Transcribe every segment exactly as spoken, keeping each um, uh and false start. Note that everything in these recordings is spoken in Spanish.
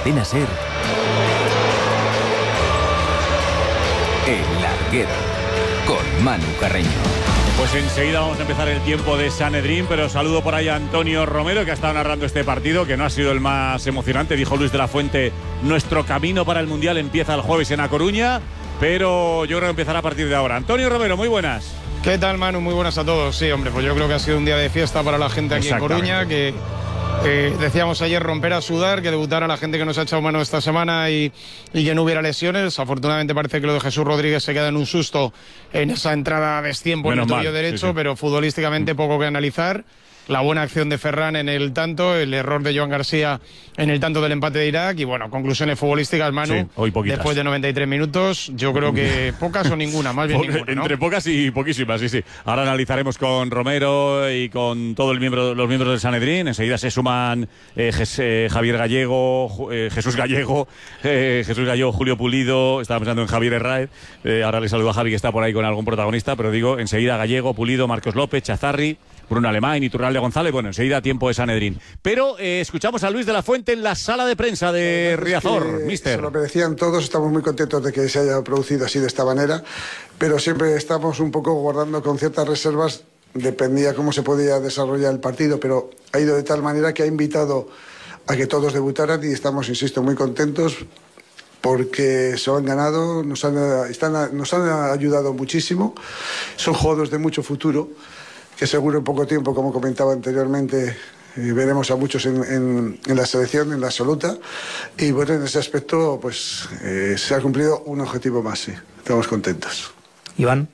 Cadena SER, El Larguero, con Manu Carreño. Pues enseguida vamos a empezar el tiempo de Sanedrín, pero saludo por ahí a Antonio Romero, que ha estado narrando este partido, que no ha sido el más emocionante. Dijo Luis de la Fuente, nuestro camino para el Mundial empieza el jueves en A Coruña, pero yo creo que empezará a partir de ahora. Antonio Romero, muy buenas. ¿Qué tal, Manu? Muy buenas a todos. Sí, hombre, pues yo creo que ha sido un día de fiesta para la gente aquí en Coruña, que eh, decíamos ayer romper a sudar, que debutara la gente que nos ha echado mano esta semana y, y que no hubiera lesiones. Afortunadamente parece que lo de Jesús Rodríguez se queda en un susto en esa entrada a destiempo en el tobillo derecho, sí, sí. Pero futbolísticamente poco que analizar. La buena acción de Ferran en el tanto, el error de Joan García en el tanto del empate de Irak y bueno, conclusiones futbolísticas, Manu, sí, hoy después de noventa y tres minutos, yo creo que pocas o ninguna, más bien ninguna, ¿no? Entre pocas y poquísimas, sí, sí. Ahora analizaremos con Romero y con todos miembro, los miembros del Sanedrín. Enseguida se suman eh, Jes, eh, Javier Gallego, eh, Jesús Gallego, eh, Jesús Gallego, Julio Pulido. Estaba pensando en Javier Herráez. Eh, ahora le saludo a Javi, que está por ahí con algún protagonista, pero digo, enseguida Gallego, Pulido, Marcos López, Chazarri, Bruno Alemán y Iturralde González. Bueno, enseguida tiempo de Sanedrín. Pero eh, escuchamos a Luis de la Fuente en la sala de prensa de Riazor, es mister. Se lo merecían todos, estamos muy contentos de que se haya producido así de esta manera, pero siempre estamos un poco guardando con ciertas reservas, dependía cómo se podía desarrollar el partido, pero ha ido de tal manera que ha invitado a que todos debutaran y estamos, insisto, muy contentos porque se lo han ganado, nos han, están, nos han ayudado muchísimo, son jugadores de mucho futuro, que seguro en poco tiempo, como comentaba anteriormente, eh, veremos a muchos en, en, en la selección, en la absoluta, y bueno, en ese aspecto pues eh, se ha cumplido un objetivo más, sí, estamos contentos. Iván.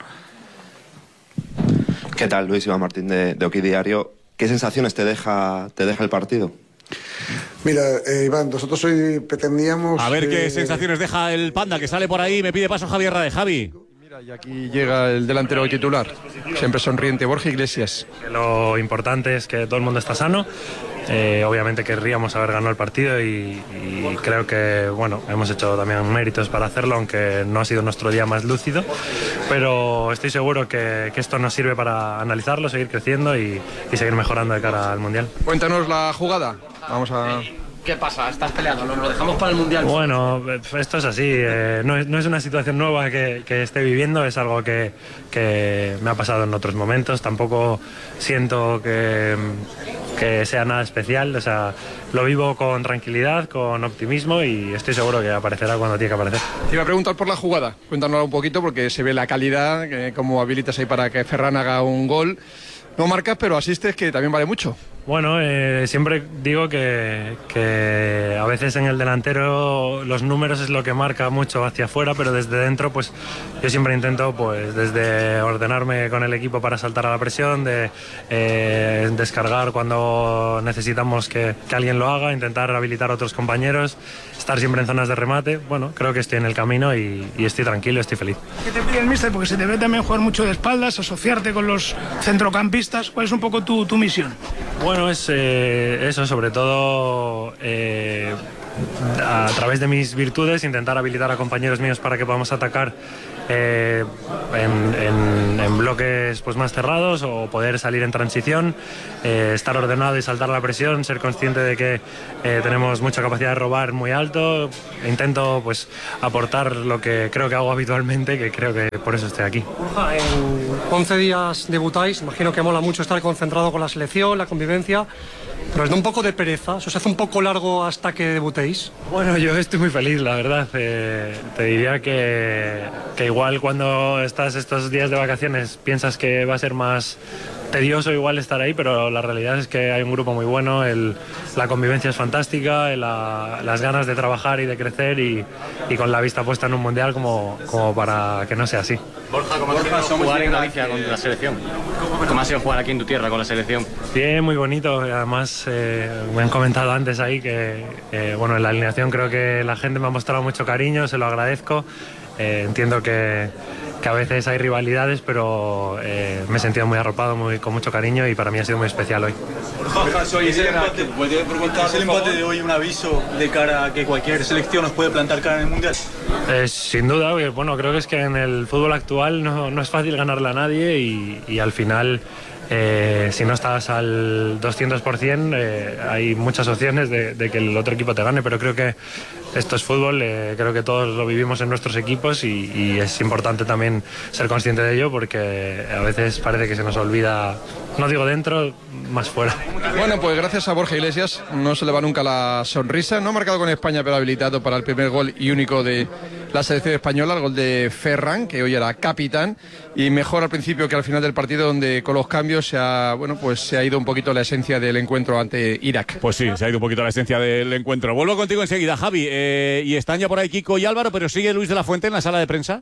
¿Qué tal, Luis? Iván Martín de, de Oki Diario. ¿Qué sensaciones te deja, te deja el partido? Mira, eh, Iván, nosotros hoy pretendíamos... A ver eh, qué sensaciones deja el Panda, que sale por ahí, me pide paso Javier Herráez. Javi. Y aquí llega el delantero titular, siempre sonriente, Borja Iglesias. Lo importante es que todo el mundo está sano. Eh, obviamente querríamos haber ganado el partido y, y creo que bueno, hemos hecho también méritos para hacerlo, aunque no ha sido nuestro día más lúcido, pero estoy seguro que, que esto nos sirve para analizarlo, seguir creciendo y, y seguir mejorando de cara al Mundial. Cuéntanos la jugada. Vamos a... ¿Qué pasa? ¿Estás peleado? ¿Lo, lo dejamos para el Mundial? Bueno, esto es así. Eh, no, es, no es una situación nueva que, que esté viviendo, es algo que, que me ha pasado en otros momentos. Tampoco siento que, que sea nada especial. O sea, lo vivo con tranquilidad, con optimismo y estoy seguro que aparecerá cuando tiene que aparecer. Te iba a preguntar por la jugada. Cuéntanosla un poquito porque se ve la calidad, que, cómo habilitas ahí para que Ferran haga un gol. No marcas, pero asistes, que también vale mucho. Bueno, eh, siempre digo que, que a veces en el delantero los números es lo que marca mucho hacia afuera, pero desde dentro pues yo siempre intento pues desde ordenarme con el equipo para saltar a la presión, de eh, descargar cuando necesitamos que, que alguien lo haga, intentar habilitar a otros compañeros, estar siempre en zonas de remate. Bueno, creo que estoy en el camino y, y estoy tranquilo, estoy feliz. ¿Qué te pide el míster? Porque se te ve también jugar mucho de espaldas, asociarte con los centrocampistas. ¿Cuál es un poco tu, tu misión? Bueno, es eh, eso, sobre todo eh, a través de mis virtudes, intentar habilitar a compañeros míos para que podamos atacar eh, en, en, en bloques pues, más cerrados o poder salir en transición, eh, estar ordenado y saltar la presión, ser consciente de que eh, tenemos mucha capacidad de robar muy alto. Intento pues, aportar lo que creo que hago habitualmente, que creo que por eso estoy aquí. Borja, en once días debutáis, imagino que mola mucho estar concentrado con la selección, la convivencia, pero os da un poco de pereza, ¿os hace un poco largo hasta que debutéis? Bueno, yo estoy muy feliz, la verdad. Eh, te diría que, que igual cuando estás estos días de vacaciones piensas que va a ser más tedioso igual estar ahí, pero la realidad es que hay un grupo muy bueno, el, la convivencia es fantástica, la, las ganas de trabajar y de crecer y, y con la vista puesta en un mundial como, como para que no sea así. Borja, ¿cómo ha sido jugar en Galicia con la selección? ¿Cómo ha sido jugar aquí en tu tierra con la selección? Bien, muy bonito. Además, eh, me han comentado antes ahí que, eh, bueno, en la alineación creo que la gente me ha mostrado mucho cariño, se lo agradezco. Eh, entiendo que, que a veces hay rivalidades, pero eh, me he sentido muy arropado, muy, con mucho cariño y para mí ha sido muy especial hoy. ¿Es el empate, ¿Es el empate de hoy un aviso de cara a que cualquier selección nos puede plantar cara en el Mundial? Eh, sin duda, bueno, creo que es que en el fútbol actual no, no es fácil ganarle a nadie y, y al final eh, si no estás al doscientos por ciento, eh, hay muchas opciones de, de que el otro equipo te gane, pero creo que esto es fútbol, eh, creo que todos lo vivimos en nuestros equipos y, y es importante también ser consciente de ello, porque a veces parece que se nos olvida, no digo dentro, más fuera. Bueno, pues gracias a Borja Iglesias, no se le va nunca la sonrisa, no ha marcado con España, pero habilitado para el primer gol y único de la selección española, el gol de Ferran, que hoy era capitán, y mejor al principio que al final del partido, donde con los cambios se ha, bueno, pues se ha ido un poquito la esencia del encuentro ante Irak. Pues sí, se ha ido un poquito la esencia del encuentro. Vuelvo contigo enseguida, Javi, eh, y están ya por ahí Kiko y Álvaro, pero sigue Luis de la Fuente en la sala de prensa.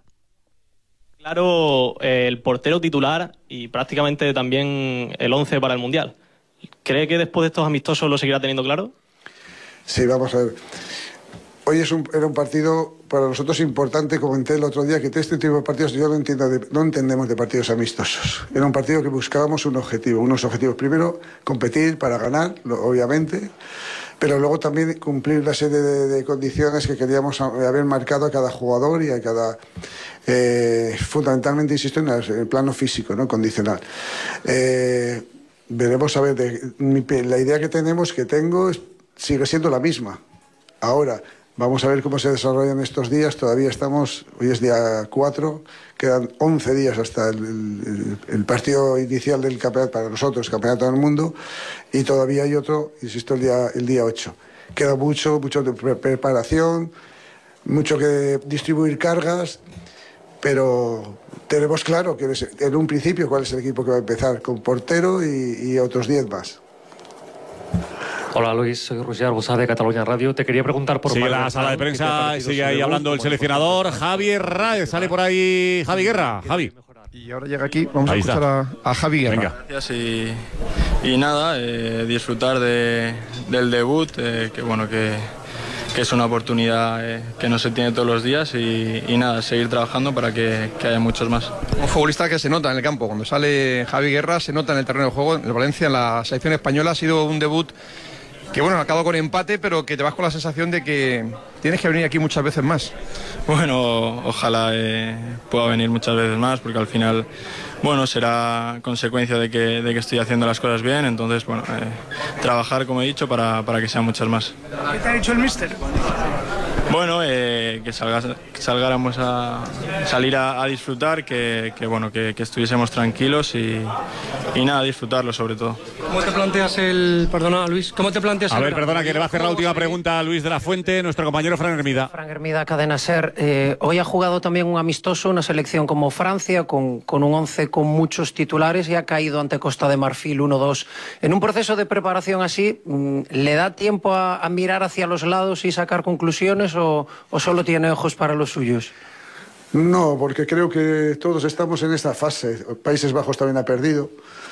Claro, eh, el portero titular y prácticamente también el once para el Mundial. ¿Cree que después de estos amistosos lo seguirá teniendo claro? Sí, vamos a ver. Hoy es un, era un partido para nosotros importante. Comenté el otro día que este tipo de partidos yo no, entiendo de, no entendemos de partidos amistosos. Era un partido que buscábamos un objetivo, unos objetivos. Primero, competir para ganar, lo, obviamente, pero luego también cumplir la serie de, de condiciones que queríamos haber marcado a cada jugador y a cada... Eh, fundamentalmente, insisto, en el, en el plano físico, ¿no? Condicional. Eh, veremos a ver, de, mi, la idea que tenemos, que tengo, es, sigue siendo la misma. Ahora, vamos a ver cómo se desarrollan estos días. Todavía estamos, hoy es día cuatro, quedan once días hasta el, el, el partido inicial del campeonato, para nosotros, Campeonato del Mundo, y todavía hay otro, insisto, el día, el día ocho. Queda mucho, mucho de pre preparación, mucho que distribuir cargas, pero tenemos claro que en un principio cuál es el equipo que va a empezar, con portero y, y otros diez más. Hola Luis, soy Roger Bosá de Cataluña Radio. Te quería preguntar por... Sigue la sala de prensa, sigue ahí hablando el seleccionador Javi Guerra. Sale por ahí Javi Guerra. Javi. Y ahora llega aquí, vamos ahí a escuchar a, a Javi Guerra. Venga. Gracias y, y nada, eh, disfrutar de, del debut, eh, que bueno, que, que es una oportunidad eh, que no se tiene todos los días y, y nada, seguir trabajando para que, que haya muchos más. Un futbolista que se nota en el campo, cuando sale Javi Guerra se nota en el terreno de juego. En el Valencia, en la selección española, ha sido un debut que bueno, acaba con empate, pero que te vas con la sensación de que tienes que venir aquí muchas veces más. Bueno, ojalá eh, pueda venir muchas veces más, porque al final, bueno, será consecuencia de que, de que estoy haciendo las cosas bien, entonces, bueno, eh, trabajar, como he dicho, para, para que sean muchas más. ¿Qué te ha dicho el míster? Bueno, eh, que, salgas, que salgáramos a salir a, a disfrutar, que, que bueno, que, que estuviésemos tranquilos y, y nada, disfrutarlo sobre todo. ¿Cómo te planteas el... Perdona, Luis, ¿cómo te planteas el... A ver, perdona, que le va a hacer la última pregunta a Luis de la Fuente, nuestro compañero Fran Hermida. Fran Hermida, Cadena SER. Eh, hoy ha jugado también un amistoso, una selección como Francia, con, con un once con muchos titulares y ha caído ante Costa de Marfil uno dos. En un proceso de preparación así, ¿le da tiempo a, a mirar hacia los lados y sacar conclusiones o, o solo tiene ojos para los suyos? No, porque creo que todos estamos en esta fase. Países Bajos también ha perdido.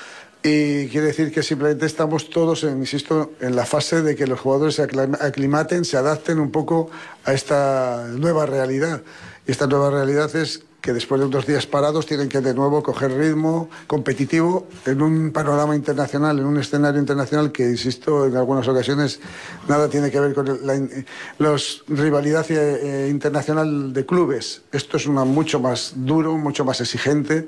Y quiere decir que simplemente estamos todos, en, insisto, en la fase de que los jugadores se aclimaten, se adapten un poco a esta nueva realidad. Y esta nueva realidad es que después de unos días parados tienen que de nuevo coger ritmo competitivo en un panorama internacional, en un escenario internacional que, insisto, en algunas ocasiones nada tiene que ver con la la rivalidad eh, internacional de clubes. Esto es una mucho más duro, mucho más exigente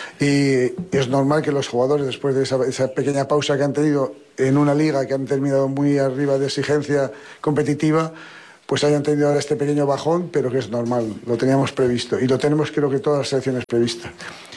y es normal que los jugadores, después de esa, esa pequeña pausa que han tenido en una liga que han terminado muy arriba de exigencia competitiva, pues hayan tenido ahora este pequeño bajón, pero que es normal, lo teníamos previsto y lo tenemos, creo que todas las selecciones previstas.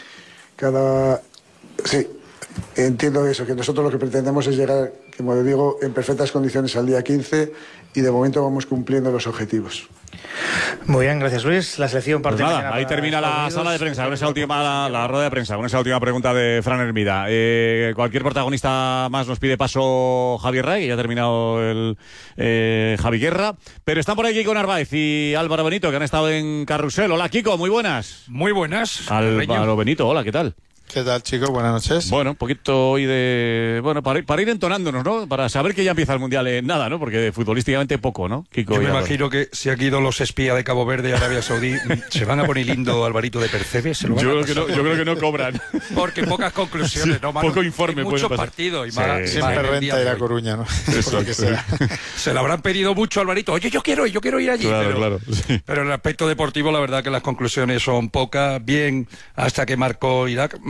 Cada... Sí, entiendo eso, que nosotros lo que pretendemos es llegar, como digo, en perfectas condiciones al día quince y de momento vamos cumpliendo los objetivos. Muy bien, gracias Luis. La selección parte pues nada, ahí termina la sala de prensa con esa última, la, la rueda de prensa, con esa última pregunta de Fran Hermida. Eh, cualquier protagonista más nos pide paso Javier Ray, que ya ha terminado el eh, Javi Guerra. Pero están por aquí Kiko Narváez y Álvaro Benito, que han estado en Carrusel. Hola Kiko, muy buenas. Muy buenas. Álvaro Benito, hola, ¿qué tal? ¿Qué tal, chicos? Buenas noches. Bueno, un poquito hoy de... Bueno, para ir, para ir entonándonos, ¿no? Para saber que ya empieza el Mundial en nada, ¿no? Porque futbolísticamente poco, ¿no? Kiko. Yo me imagino que si aquí ido los espías de Cabo Verde y Arabia Saudí, ¿se van a poner lindo Alvarito de Percebe? ¿Se lo van yo, a creo que no, yo creo que no cobran. Porque pocas conclusiones, sí, ¿no, Manu? Poco informe. Muchos partidos. Y sí, más, sí, más siempre renta de la hoy. Coruña, ¿no? Eso, Por lo que sí. sea. Se le habrán pedido mucho a Alvarito. Oye, yo quiero ir, yo quiero ir allí. Claro, pero, claro, sí. pero en el aspecto deportivo, la verdad que las conclusiones son pocas. Bien, hasta que marcó Irak.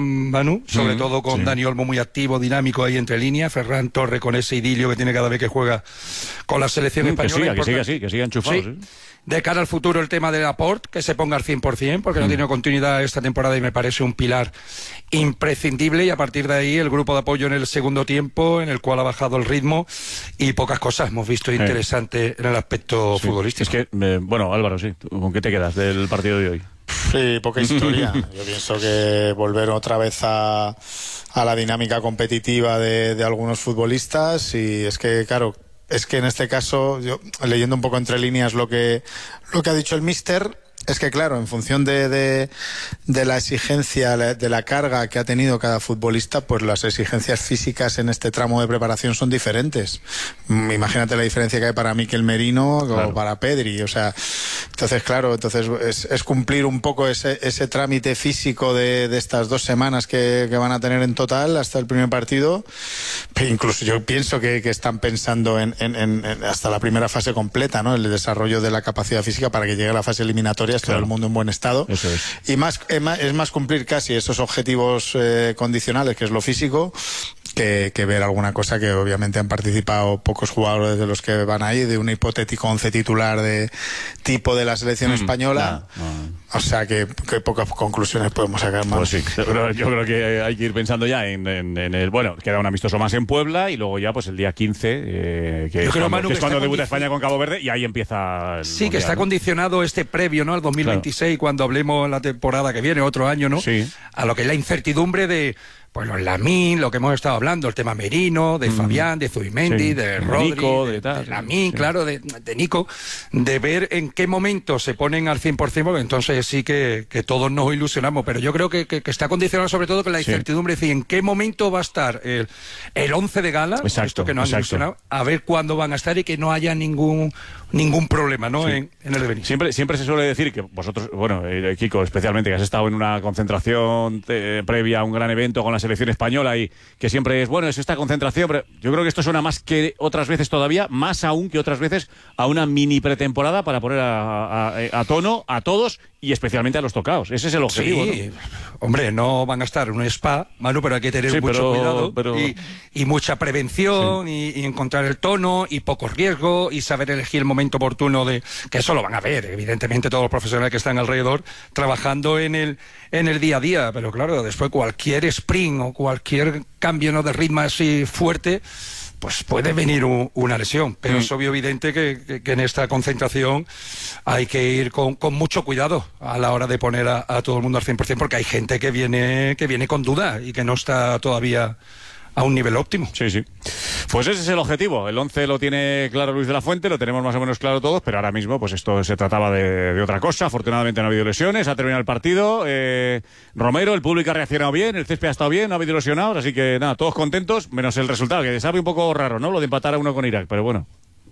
Manu, sobre Mm, todo con sí. Dani Olmo muy activo, dinámico ahí entre líneas, Ferran Torres con ese idilio que tiene cada vez que juega con la selección Mm, que española. siga, que siga Importante. así, que siga enchufado. Sí. Sí. De cara al futuro, el tema de Laporte, que se ponga al cien por cien, porque no Mm. tiene continuidad esta temporada y me parece un pilar imprescindible. Y a partir de ahí, el grupo de apoyo en el segundo tiempo, en el cual ha bajado el ritmo y pocas cosas hemos visto interesantes en el aspecto Sí. futbolístico. Es que, eh, bueno, Álvaro, sí, ¿tú ¿con qué te quedas del partido de hoy? Sí, poca historia. Yo pienso que volver otra vez a, a la dinámica competitiva de, de algunos futbolistas y es que, claro, es que en este caso, yo leyendo un poco entre líneas lo que, lo que ha dicho el míster, es que claro, en función de, de, de la exigencia, de la carga que ha tenido cada futbolista, pues las exigencias físicas en este tramo de preparación son diferentes. Mm, Imagínate la diferencia que hay para Mikel Merino Claro. o para Pedri, o sea, entonces claro, entonces es, es cumplir un poco ese, ese trámite físico de, de estas dos semanas que, que van a tener en total hasta el primer partido. Pero incluso yo pienso que, que están pensando en, en, en, en hasta la primera fase completa, ¿no? El desarrollo de la capacidad física para que llegue a la fase eliminatoria todo Claro. el mundo en buen estado. Eso es. Y más, es más, es más cumplir casi esos objetivos eh, condicionales, que es lo físico, que, que ver alguna cosa que obviamente han participado pocos jugadores de los que van ahí, de un hipotético once titular de tipo de la selección Mm, española. nah, no. O sea que, que pocas conclusiones podemos sacar más. Pues sí, pero yo creo que hay que ir pensando ya en, en- en el... Bueno, queda un amistoso más en Puebla y luego ya pues el día quince, eh, que Yo es creo, cuando, Manu, que es que cuando está debuta condici- España con Cabo Verde y ahí empieza el Sí, que Mundial, está ¿no? condicionado este previo, ¿no? Al dos mil veintiséis, cuando hablemos la temporada que viene, otro año, ¿no? Sí. A lo que es la incertidumbre de, pues los Lamín, lo que hemos estado hablando, el tema Merino, de Mm. Fabián, de Zubimendi, Sí. de De Rodri, Nico, de, de tal, de Lamín, sí. claro, de, de Nico, de ver en qué momento se ponen al cien por cien, porque entonces sí que, que todos nos ilusionamos, pero yo creo que, que, que está condicionado sobre todo con la Sí. incertidumbre, es decir, en qué momento va a estar el, el once de gala, Exacto, esto que nos han exacto. ilusionado, a ver cuándo van a estar y que no haya ningún ningún problema, ¿no? Sí. En, en el devenir. Siempre, siempre se suele decir que vosotros, bueno, eh, Kiko especialmente, que has estado en una concentración eh, previa a un gran evento con la selección española y que siempre es, bueno, es esta concentración, pero yo creo que esto suena más que otras veces todavía, más aún que otras veces, a una mini pretemporada para poner a, a- a tono a todos y especialmente a los tocaos. Ese es el objetivo, Sí, ¿no? hombre, no van a estar en un spa, Manu, pero hay que tener Sí, mucho pero- cuidado pero- y, y mucha prevención y, y encontrar el tono y poco riesgo y saber elegir el momento oportuno de que eso lo van a ver, evidentemente todos los profesionales que están alrededor trabajando en el en el día a día, pero claro, después cualquier sprint o cualquier cambio, ¿no?, de ritmo así fuerte, pues puede venir un- una lesión, pero Mm. es obvio evidente que, que- que en esta concentración hay que ir con, con mucho cuidado a la hora de poner a, a todo el mundo al cien por cien, porque hay gente que viene que viene con duda y que no está todavía a un nivel óptimo. Sí, sí. Pues ese es el objetivo. El once lo tiene claro Luis de la Fuente, lo tenemos más o menos claro todos, pero ahora mismo pues esto se trataba de, de otra cosa. Afortunadamente no ha habido lesiones, ha terminado el partido. Eh, Romero, el público ha reaccionado bien, el césped ha estado bien, no ha habido lesionados, así que nada, todos contentos, menos el resultado, que sabe un poco raro, ¿no? Lo de empatar a uno con Irak, pero bueno.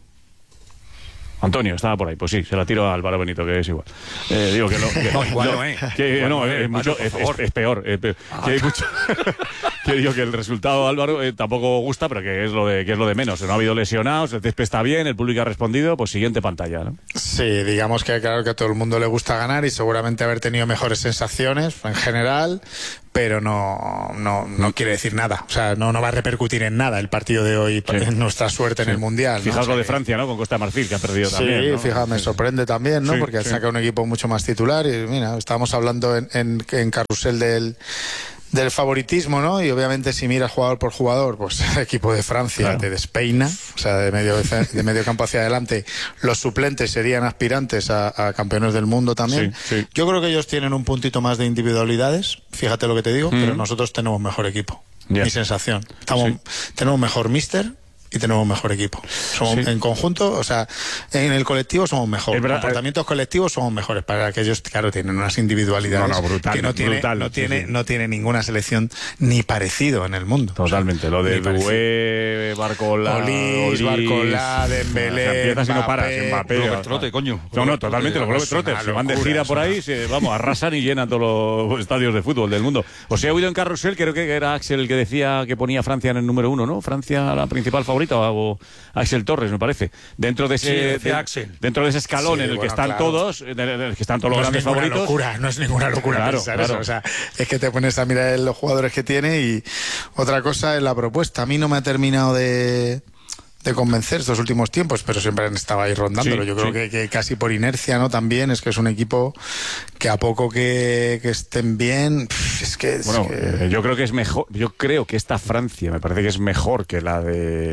Antonio estaba por ahí, pues sí, se la tiro a Álvaro Benito, que es igual. Eh, digo que no, que, No, igual no, ¿eh? que Igual no, no, es, eh, mucho, Manu, por es, favor. es- es peor, eh, pe- que hay mucho, que digo que el resultado, Álvaro, eh, tampoco gusta, pero que es lo de que es lo de menos. No ha habido lesionados, el césped está bien, el público ha respondido, pues siguiente pantalla, ¿no? Sí, digamos que claro que a todo el mundo le gusta ganar y seguramente haber tenido mejores sensaciones en general, pero no, no, no quiere decir nada. O sea, no, no va a repercutir en nada el partido de hoy en nuestra suerte en el Mundial, ¿no? Fijaos O sea lo de que- Francia, ¿no? Con Costa de Marfil, que ha perdido Sí, también, ¿no? fíjate, me sorprende también, ¿no? Sí, Porque sí. saca un equipo mucho más titular y mira, estábamos hablando en, en, en carrusel del, del favoritismo, ¿no? Y obviamente si miras jugador por jugador, pues el equipo de Francia Claro. te despeina, o sea, de medio, de medio campo hacia adelante. Los suplentes serían aspirantes a, a campeones del mundo también. Sí, sí. Yo creo que ellos tienen un puntito más de individualidades, fíjate lo que te digo, Mm. pero nosotros tenemos mejor equipo. Ya. Mi sensación. Estamos, tenemos mejor míster y tenemos mejor equipo. Somos, Sí. En conjunto, o sea, en el colectivo somos mejores. Es verdad, Comportamientos colectivos somos mejores. Para que ellos, claro, tienen unas individualidades No, no, brutal, que no tiene, brutal, no, sí, tiene, sí. no tiene ninguna selección ni parecido en el mundo. Totalmente, lo de Ni parecido. Doué, Barcola, Olís, Barcola, Dembélé, O sea, empiezas y no paras, Mbappé, Mbappé. Robert Trotte, coño. No, no, totalmente, los Robert Globetrotters Trotte, se van de locura, gira es por una- ahí, se, vamos, arrasan y llenan todos los estadios de fútbol del mundo. Os he oído en Carrusel, creo que era Axel el que decía que ponía Francia en el número uno, ¿no? Francia la principal favorita. favorito, o Axel Torres, me parece. Dentro de ese, sí, de, Axel. dentro de ese escalón Sí, en el que bueno, están claro. todos, en el que están todos No los es grandes ninguna favoritos. locura, no es ninguna locura Claro, pensar claro. eso. O sea, es que te pones a mirar los jugadores que tiene y otra cosa es la propuesta. A mí no me ha terminado de... de convencer estos últimos tiempos, pero siempre han estado ahí rondándolo. Sí, Yo creo sí. que, que casi por inercia, ¿no? También es que es un equipo que a poco que, que estén bien, pff, es que... Es Bueno, que... eh, yo creo que es mejor, yo creo que esta Francia me parece que es mejor que la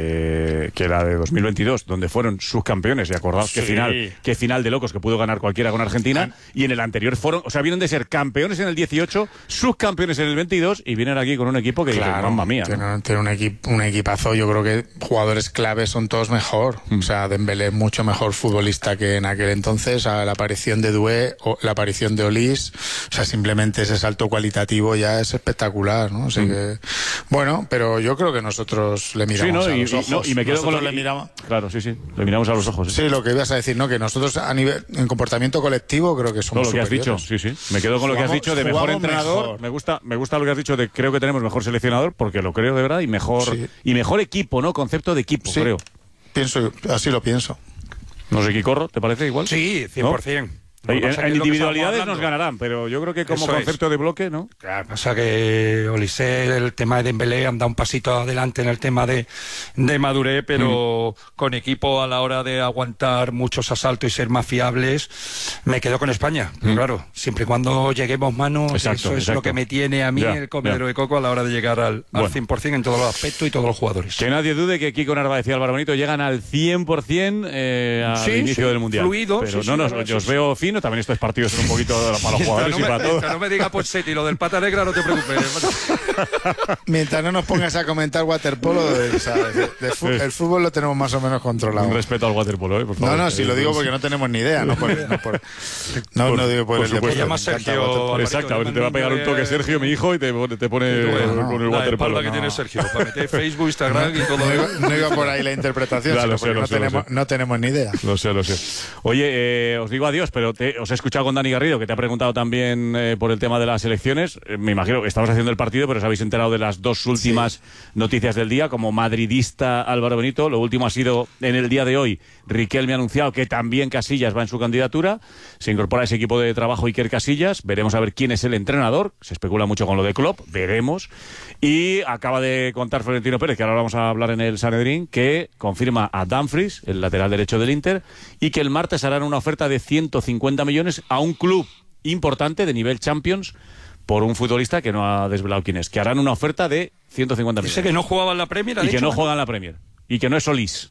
de que la de dos mil veintidós, donde fueron subcampeones, y acordaos que Sí. final, que final de locos que pudo ganar cualquiera con Argentina, y en el anterior fueron, o sea, vienen de ser campeones en el dieciocho, subcampeones en el veintidós y vienen aquí con un equipo que dice, mamma mía, ¿no? tiene, tiene un, equip, un equipazo. Yo creo que jugadores claves son todos mejor. Mm. O sea, Dembélé es mucho mejor futbolista que en aquel entonces. A la aparición de Doué, o la aparición de Olís, o sea, simplemente ese salto cualitativo ya es espectacular, ¿no? Así Mm. que, bueno, pero yo creo que nosotros le miramos Sí, ¿no? a Y, los y- ojos. no, y me quedo con Nosotros lo que le miramos. Claro, sí, sí, le miramos a los ojos. ¿eh? Sí, lo que ibas a decir, ¿no? Que nosotros a nivel, en comportamiento colectivo creo que No, somos lo que has dicho, superiores. sí, sí. Me quedo con lo que has Jugamos- dicho de mejor jugamos entrenador. mejor. Me gusta, me gusta lo que has dicho de creo que tenemos mejor seleccionador, porque lo creo de verdad, y mejor Sí. y mejor equipo, ¿no? Concepto de equipo, Sí. creo. Pienso, así lo pienso. No sé, Quicorro, ¿te parece igual? Sí, cien por ciento. Ahí, Lo que en, pasa es en que es lo que individualidades estábamos nos hablando. ganarán, pero yo creo que como Eso es. concepto de bloque, ¿no? Claro, pasa que Olise, el tema de Dembélé, han dado un pasito adelante en el tema de, de madurez, pero Mm. con equipo a la hora de aguantar muchos asaltos y ser más fiables, me quedo con España. Pero claro, siempre y cuando lleguemos manos, Mm. Exacto, eso es exacto. lo que me tiene a mí Ya, el comedero ya. de coco a la hora de llegar al, al Bueno. cien por ciento en todos los aspectos y todos los jugadores. Que nadie dude que Kiko Narváez y Álvaro Benito llegan al cien por ciento eh, al Sí, inicio sí, del Mundial. fluido, Pero sí, no, sí, no, la verdad, yo os sí, veo fino, también estos partidos son un poquito para los jugadores no y me, para todos. mientras no me diga Pochetti, lo del pata negra no te preocupes. Mientras no nos pongas a comentar waterpolo, de, o sea, de- de fu- Sí. el fútbol lo tenemos más o menos controlado. Un respeto al waterpolo, ¿eh? Por favor. No, no, si lo digo porque no tenemos ni idea, no por, no por- no, Por- no digo por, por el supuesto. deporte. Llama me encanta Sergio el waterpolo. Alvarito, Exacto, a ver, le te va a pegar un mando toque de- Sergio, mi hijo, y te, pone- te pone Bueno, con el La waterpolo. espalda que No. tiene Sergio, para meter Facebook, Instagram y todo. No iba, no iba por ahí la interpretación, Ya, sino lo sé, porque lo no, sé, lo tenemos, sé. no tenemos ni idea. Lo sé, lo sé. Oye, eh, os digo adiós, pero te- os he escuchado con Dani Garrido, que te ha preguntado también eh, por el tema de las elecciones. Eh, me imagino que estamos haciendo el partido, pero os habéis enterado de las dos últimas noticias del día. Como madridista Álvaro Benito, lo último ha sido en el día de hoy. Riquelme ha anunciado que también Casillas va en su candidatura. Se incorpora a ese equipo de trabajo Iker Casillas. Veremos a ver quién es el entrenador. Se especula mucho con lo de Klopp. Veremos. Y acaba de contar Florentino Pérez, que ahora vamos a hablar en el Sanedrín, que confirma a Dumfries, el lateral derecho del Inter, y que el martes harán una oferta de ciento cincuenta millones a un club importante de nivel Champions por un futbolista que no ha desvelado quién es. Que harán una oferta de ciento cincuenta millones. Dice que no jugaba en la Premier, ha Y que dicho, no ¿no? juega en la Premier. Y que no es Solís.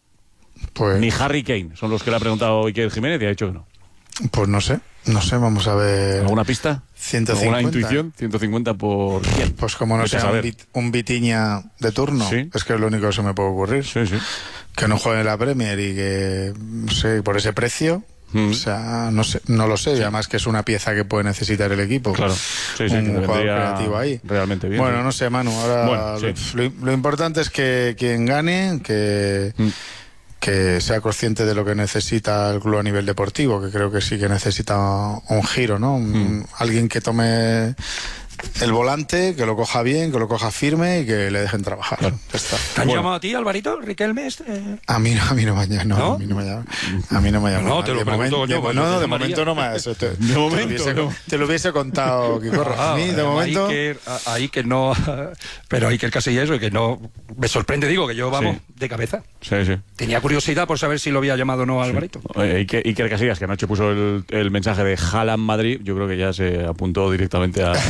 Pues, Ni Harry Kane. Son los que le ha preguntado Iker Jiménez y ha dicho que no. pues no sé, no sé, vamos a ver. ¿Alguna pista? ciento cincuenta. ¿Alguna intuición? ciento cincuenta por quién. Pues como no Vete a sea un, saber. Vit- un Vitiña de turno, Sí. es que es lo único que se me puede ocurrir. Sí, sí. Que no juegue en la Premier y que, no sé, por ese precio, Mm. o sea, no sé, no lo sé, y además que es una pieza que puede necesitar el equipo. Claro. Sí, sí, un que jugador vendría creativo ahí. realmente bien. Bueno, sí. no sé, Manu, ahora Bueno, lo, sí. lo- lo importante es que quien gane, que, Mm. que sea consciente de lo que necesita el club a nivel deportivo, que creo que sí que necesita un giro, ¿no? Un- Mm. Alguien que tome el volante, que lo coja bien, que lo coja firme y que le dejen trabajar. Ya está. ¿Te han Bueno. llamado a ti, Alvarito, Riquelme? Este? A mí no, a mí no me llama, no, ¿No? a mí no me llama. A mí no me llama. No, te lo De pregunto momento- yo, de- porque no, te no, de llamaría. momento no me eso te, De momento, te lo hubiese, no. te lo hubiese contado, Quicorro. A mí, de Ah, momento. Ahí que, ahí que no. Pero hay que el Casillas, y que no. Me sorprende, digo, que yo vamos Sí. de cabeza. Sí, sí. Tenía curiosidad por saber si lo había llamado o no a Alvarito. Oye, Iker, Iker Casillas, que anoche puso el, el mensaje de Haaland Madrid, yo creo que ya se apuntó directamente a,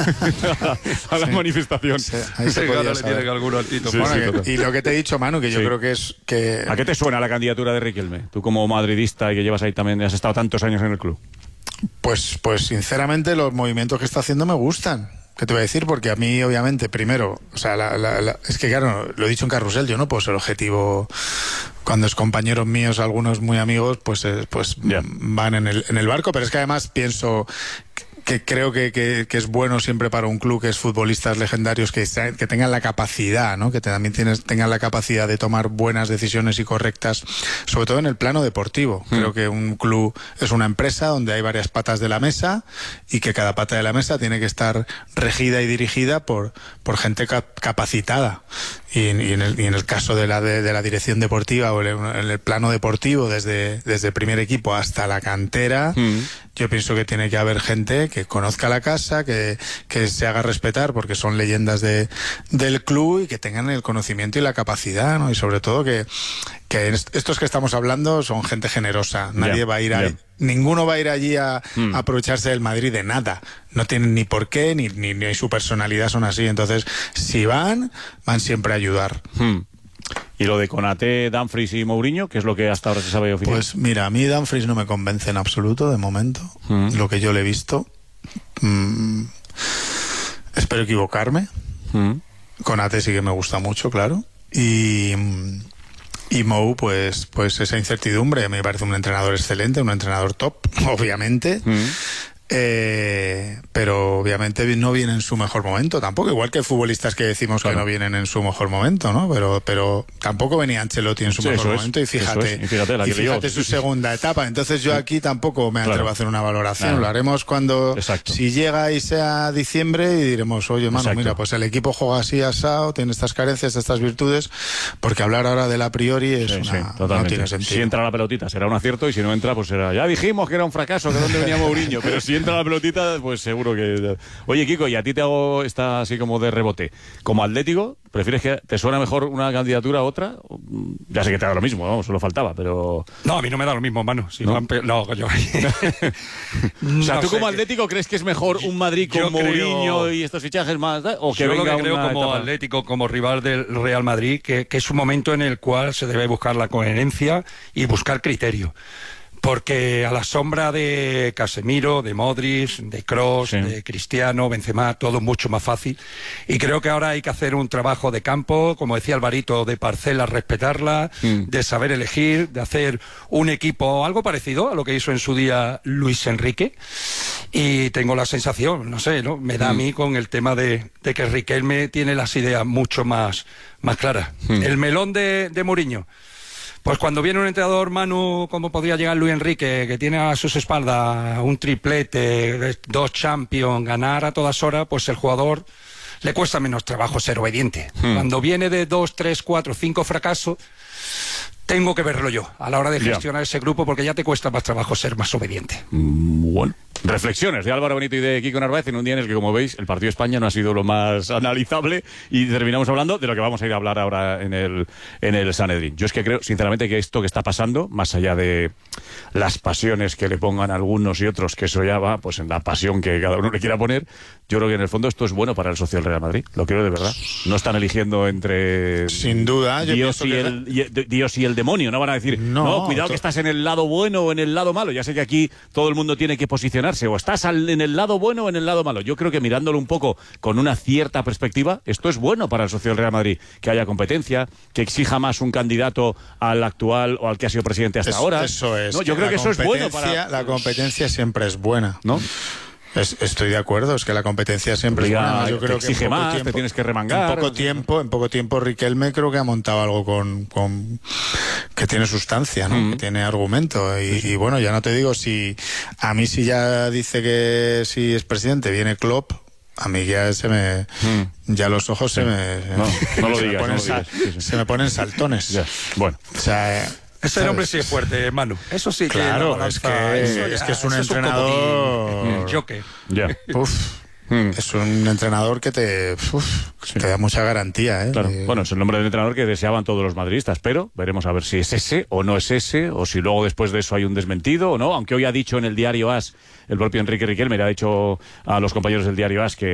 a la manifestación. Sí, ahí se Ese podía gana le saber. tiene que alguno al Tito. Sí, Bueno, sí, que- total. y lo que te he dicho, Manu, que yo Sí. creo que es que. ¿A qué te suena la candidatura de Riquelme? Tú como madridista y que llevas ahí también, has estado tantos años en el club. Pues, pues sinceramente los movimientos que está haciendo me gustan. ¿Qué te voy a decir? Porque a mí, obviamente, primero, o sea, la, la- la- es que claro, lo he dicho en Carrusel, yo no puedo ser objetivo cuando es compañeros míos, algunos muy amigos, pues, eh, pues Ya. van en el, en el barco, pero es que además pienso que creo que, que, que es bueno siempre para un club que es futbolistas legendarios que, sa- que tengan la capacidad, ¿no? Que te- también tienes, tengan la capacidad de tomar buenas decisiones y correctas, sobre todo en el plano deportivo. Creo que un club es una empresa donde hay varias patas de la mesa y que cada pata de la mesa tiene que estar regida y dirigida por, por gente cap- capacitada. y, y, en, el, y en el caso de la, de, de la dirección deportiva o en el plano deportivo, desde, desde el primer equipo hasta la cantera, mm. yo pienso que tiene que haber gente que conozca la casa, que, que se haga respetar porque son leyendas de, del club y que tengan el conocimiento y la capacidad, ¿no? Y sobre todo que, que estos que estamos hablando son gente generosa. Nadie yeah, va a ir yeah. a... Ninguno va a ir allí a, mm. a aprovecharse del Madrid de nada. No tienen ni por qué, ni, ni, ni su personalidad son así. Entonces, si van, van siempre a ayudar. Mm. ¿Y lo de Konaté, Dumfries y Mourinho, qué es lo que hasta ahora se sabe oficial? Pues mira, a mí Dumfries no me convence en absoluto, de momento. Mm. Lo que yo le he visto. Mm, espero equivocarme. Mm. Konaté sí que me gusta mucho, claro. Y... Y Mou, pues, pues esa incertidumbre, me parece un entrenador excelente, un entrenador top, obviamente. Mm. Eh, pero obviamente no viene en su mejor momento tampoco, igual que futbolistas que decimos claro. que no vienen en su mejor momento, ¿no? Pero, pero tampoco venía Ancelotti en su sí, mejor momento es, y fíjate, es. y fíjate, la y fíjate su sí. segunda etapa. Entonces yo aquí tampoco me atrevo claro. a hacer una valoración. Claro. Lo haremos cuando, Exacto. si llega y sea diciembre y diremos, oye, mano, Exacto. mira, pues el equipo juega así asado, tiene estas carencias, estas virtudes, porque hablar ahora del a priori es sí, una, sí, no tiene sentido. Si entra la pelotita será un acierto y si no entra, pues será, ya dijimos que era un fracaso, que dónde venía Mourinho, pero si entra la pelotita, pues seguro que... Oye, Kiko, y a ti te hago esta así como de rebote. Como Atlético, ¿prefieres que te suena mejor una candidatura a otra? Ya sé que te da lo mismo, ¿no? Solo faltaba, pero... No, a mí no me da lo mismo, mano. Si ¿No? No, no, yo... o sea, ¿tú no como Atlético crees que es mejor un Madrid con Mourinho creo... y estos fichajes más? ¿O que yo venga lo que creo una como etapa? Atlético, como rival del Real Madrid, que, que es un momento en el cual se debe buscar la coherencia y buscar criterio. Porque a la sombra de Casemiro, de Modric, de Kroos, sí. de Cristiano, Benzema, todo mucho más fácil. Y creo que ahora hay que hacer un trabajo de campo, como decía Alvarito, de parcelas, respetarla, mm. de saber elegir, de hacer un equipo algo parecido a lo que hizo en su día Luis Enrique. Y tengo la sensación, no sé, ¿no? Me da mm. a mí con el tema de, de que Riquelme tiene las ideas mucho más, más claras. Mm. El melón de, de Mourinho. Pues cuando viene un entrenador, Manu, como podría llegar Luis Enrique, que tiene a sus espaldas un triplete, dos Champions, ganar a todas horas, pues el jugador le cuesta menos trabajo ser obediente. Hmm. Cuando viene de dos, tres, cuatro, cinco fracasos, tengo que verlo yo a la hora de gestionar yeah. ese grupo, porque ya te cuesta más trabajo ser más obediente. Bueno. Reflexiones de Álvaro Benito y de Kiko Narváez en un día en el que, como veis, el partido de España no ha sido lo más analizable y terminamos hablando de lo que vamos a ir a hablar ahora en el, en el Sanedrín. Yo es que creo, sinceramente, que esto que está pasando, más allá de las pasiones que le pongan algunos y otros, que eso ya va pues en la pasión que cada uno le quiera poner, yo creo que en el fondo esto es bueno para el socio del Real Madrid. Lo creo de verdad. No están eligiendo entre... Sin duda. Yo Dios, y que... el, y, Dios y el demonio. No van a decir, no, no cuidado que estás en el lado bueno o en el lado malo. Ya sé que aquí todo el mundo tiene que posicionarse. O estás al, en el lado bueno o en el lado malo. Yo creo que mirándolo un poco con una cierta perspectiva, esto es bueno para el socio del Real Madrid. Que haya competencia, que exija más un candidato al actual o al que ha sido presidente hasta es, ahora. Eso es. ¿No? Yo creo que eso es bueno para... La competencia siempre es buena, ¿no? Es, estoy de acuerdo, es que la competencia siempre Oiga, es buena. Yo creo te exige que en poco más, tiempo, te tienes que remangar. En poco tiempo, en poco tiempo Riquelme creo que ha montado algo con, con que tiene sustancia, ¿no? Mm. Que tiene argumento. Y, y bueno, ya no te digo si a mí si ya dice que si es presidente viene Klopp, a mí ya se me mm. ya los ojos sí. se me no, no lo se, digas, me ponen, no lo digas. Sí, sí. se me ponen saltones. Ya. Bueno, o sea, ese ¿sabes? Hombre sí es fuerte, Manu. Eso sí que claro, no es que eso, es que es un eso entrenador. Es un choque. Ya. Uf. Mm. Es un entrenador que te, uf, sí. te da mucha garantía, ¿eh? Claro. De... Bueno, es el nombre del entrenador que deseaban todos los madridistas, pero veremos a ver si es ese o no es ese, o si luego después de eso hay un desmentido o no, aunque hoy ha dicho en el diario AS, el propio Enrique Riquelme le ha dicho a los compañeros del diario AS que